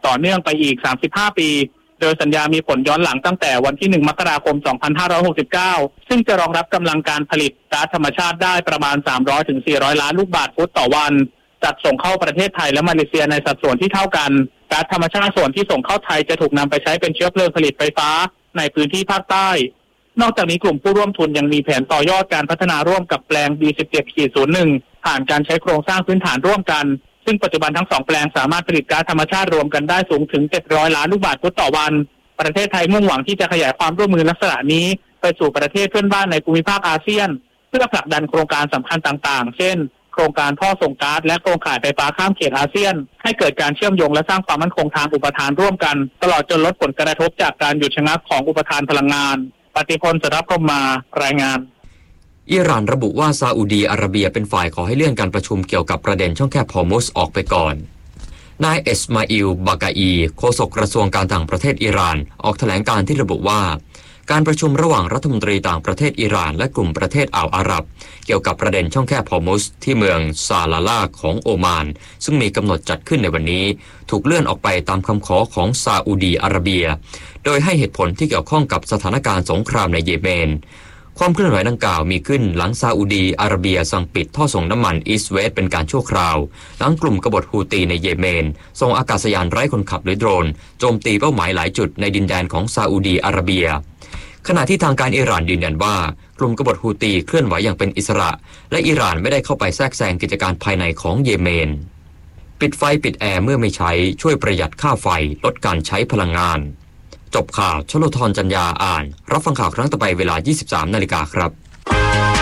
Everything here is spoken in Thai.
ต่อเนื่องไปอีก35ปีโดยสัญญามีผลย้อนหลังตั้งแต่วันที่1มกราคม2569ซึ่งจะรองรับกำลังการผลิตก๊าซธรรมชาติได้ประมาณ300ถึง400ล้านลูกบาศก์ฟุตต่อวันจัดส่งเข้าประเทศไทยและมาเลเซียในสัดส่วนที่เท่ากันก๊าซธรรมชาติส่วนที่ส่งเข้าไทยจะถูกนำไปใช้เป็นเชื้อเพลิงผลิตไฟฟ้าในพื้นที่ภาคใต้นอกจากนี้กลุ่มผู้ร่วมทุนยังมีแผนต่อยอดการพัฒนาร่วมกับแปลง B17-01 ผ่านการใช้โครงสร้างพื้นฐานร่วมกันซึ่งปัจจุบันทั้ง2แปลงสามารถผลิตก๊าซธรรมชาติรวมกันได้สูงถึง700ล้านลูกบาศก์ฟุตต่อวันประเทศไทยมุ่งหวังที่จะขยายความร่วมมือลักษณะนี้ไปสู่ประเทศเพื่อนบ้านในภูมิภาคอาเซียนเพื่อผลักดันโครงการสำคัญต่างๆเช่นโครงการท่อส่งก๊าซและโครงข่ายไฟฟ้าข้ามเขตอาเซียนให้เกิดการเชื่อมโยงและสร้างความมั่นคงทางอุปทานร่วมกันตลอดจนลดผลกระทบจากการหยุดชะงักของอุปทานพลังงานปฏิพล สรัพพรหมารายงานอิหร่านระบุว่าซาอุดีอาระเบียเป็นฝ่ายขอให้เลื่อนการประชุมเกี่ยวกับประเด็นช่องแคบฮอร์มุซออกไปก่อนนายเอสมาอิล บากาอีโฆษกกระทรวงการต่างประเทศอิหร่านออกแถลงการณ์ที่ระบุว่าการประชุมระหว่างรัฐมนตรีต่างประเทศอิหร่านและกลุ่มประเทศอ่าวอาหรับเกี่ยวกับประเด็นช่องแคบฮอร์มุซที่เมืองซาลาลาของโอมานซึ่งมีกำหนดจัดขึ้นในวันนี้ถูกเลื่อนออกไปตามคำขอของซาอุดีอาระเบียโดยให้เหตุผลที่เกี่ยวข้องกับสถานการณ์สงครามในเยเมนความเคลื่อนไหวดังกล่าวมีขึ้นหลังซาอุดีอาระเบียสั่งปิดท่อส่งน้ำมันอีสต์เวสต์เป็นการชั่วคราวหลังกลุ่มกบฏฮูตีในเยเมนส่งอากาศยานไร้คนขับหรือโดรนโจมตีเป้าหมายหลายจุดในดินแดนของซาอุดีอาระเบียขณะที่ทางการอิหร่านยืนยันว่ากลุ่มกบฏฮูตีเคลื่อนไหวอย่างเป็นอิสระและอิหร่านไม่ได้เข้าไปแทรกแซงกิจการภายในของเยเมนปิดไฟปิดแอร์เมื่อไม่ใช้ช่วยประหยัดค่าไฟลดการใช้พลังงานจบข่าวชโลธร จันยาอ่านรับฟังข่าวครั้งต่อไปเวลา 23 นาฬิกาครับ